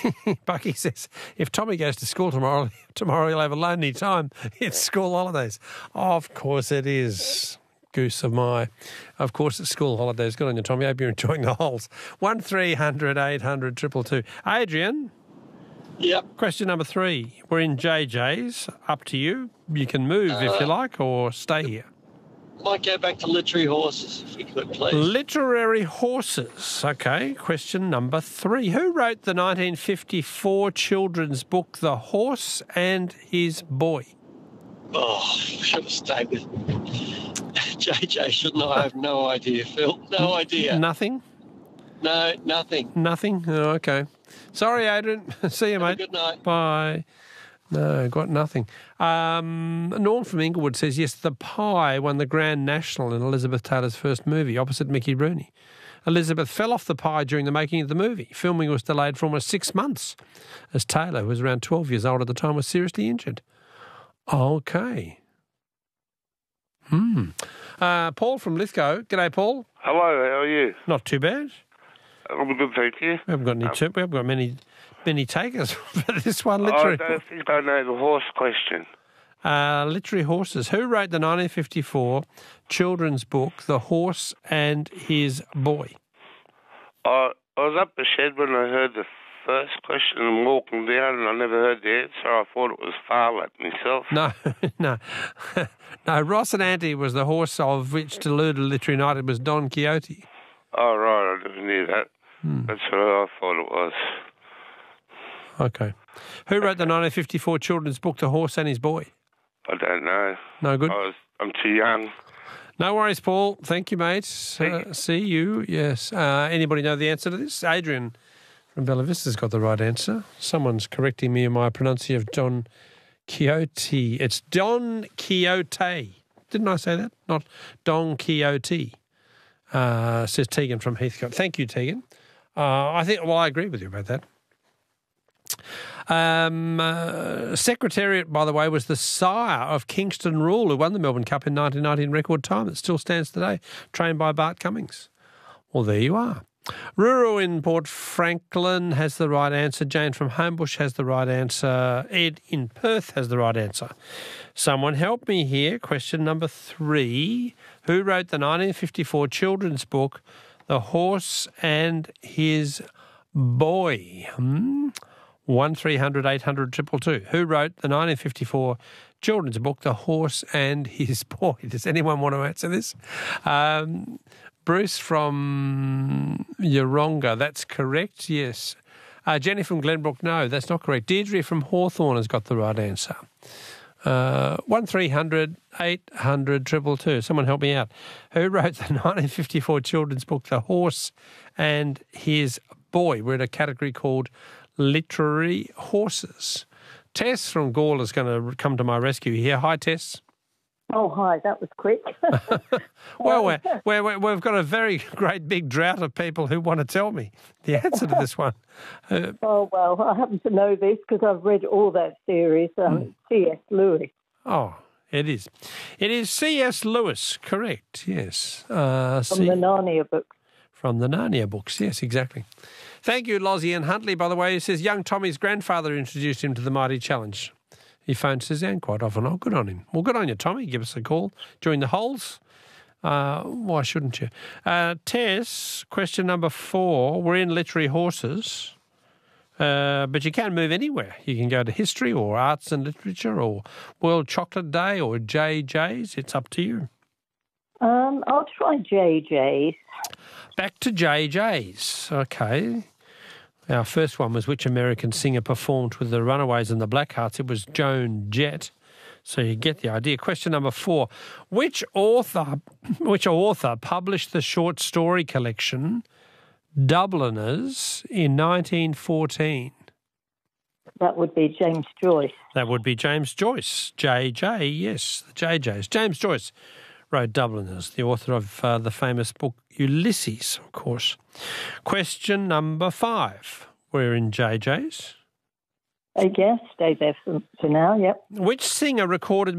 Bucky says, if Tommy goes to school tomorrow he'll have a lonely time. It's school holidays. Of course it is. Goose of my. Of course it's school holidays. Good on you, Tommy. I hope you're enjoying the holes. 1300 800 222. Adrian? Yep. Question number 3. We're in JJ's. Up to you. You can move if you like or stay here. Might go back to literary horses, if we could, please. Literary horses. Okay, question number 3. Who wrote the 1954 children's book The Horse and His Boy? Oh, should have stayed with JJ, shouldn't I? I have no idea, Phil. No idea. Nothing? No, nothing. Nothing? Oh, okay. Sorry, Adrian. See you, mate. Good night. Bye. No, got nothing. Norm from Inglewood says, yes, The Pie won the Grand National in Elizabeth Taylor's first movie, opposite Mickey Rooney. Elizabeth fell off the pie during the making of the movie. Filming was delayed for almost 6 months, as Taylor, who was around 12 years old at the time, was seriously injured. Okay. Paul from Lithgow. G'day, Paul. Hello, how are you? Not too bad. I'm good, thank you. We haven't got many takers for this one. I Literary. don't think I know the horse question. Literary horses. Who wrote the 1954 children's book The Horse and His Boy? I was up the shed when I heard the first question and walking down, and I never heard the answer. I thought it was Farlet myself. No. No, Ross and Auntie was the horse of which deluded Literary Night. It was Don Quixote. Oh, right, I never knew that. That's what I thought it was. Okay. Who wrote the 1954 children's book The Horse and His Boy? I don't know. No good? I'm too young. No worries, Paul. Thank you, mate. See you. Yes. Anybody know the answer to this? Adrian from Bella Vista's got the right answer. Someone's correcting me in my pronunciation of Don Quixote. It's Don Quixote. Didn't I say that? Not Don Quixote. Says Tegan from Heathcote. Thank you, Tegan. I agree with you about that. Secretariat, by the way, was the sire of Kingston Rule, who won the Melbourne Cup in 1990 in record time. It still stands today, trained by Bart Cummings. Well, there you are. Ruru in Port Franklin has the right answer. Jane from Homebush has the right answer. Ed in Perth has the right answer. Someone help me here. Question number 3. Who wrote the 1954 children's book The Horse and His Boy? 1300 800 222. Who wrote the 1954 children's book The Horse and His Boy? Does anyone want to answer this? Bruce from Yeronga, that's correct, yes. Jenny from Glenbrook, no, that's not correct. Deirdre from Hawthorne has got the right answer. 1300 800 222. Someone help me out. Who wrote the 1954 children's book The Horse and His Boy? We're in a category called Literary Horses. Tess from Gawler is going to come to my rescue here. Hi, Tess. Oh, hi, that was quick. Well, we've got a very great big drought of people who want to tell me the answer to this one. Oh, well, I happen to know this because I've read all that series, C.S. Lewis. Oh, it is. It is C.S. Lewis, correct, yes. From the Narnia books. From the Narnia books, yes, exactly. Thank you, Lozzie and Huntley, by the way. He says young Tommy's grandfather introduced him to the Mighty Challenge. He phones Suzanne quite often. Oh, good on him. Well, good on you, Tommy. Give us a call during the holes. Why shouldn't you? Tess, question number 4. We're in literary horses, but you can move anywhere. You can go to history or arts and literature or World Chocolate Day or JJ's. It's up to you. I'll try JJ's. Back to JJ's. Okay. Our first one was which American singer performed with the Runaways and the Blackhearts? It was Joan Jett. So you get the idea. Question number 4. Which author published the short story collection Dubliners in 1914? That would be James Joyce. That would be James Joyce. JJ, yes, the JJ's. James Joyce wrote Dubliners, the author of the famous book Ulysses, of course. Question number 5. We're in JJ's. I guess stay there for now, yep. Which singer recorded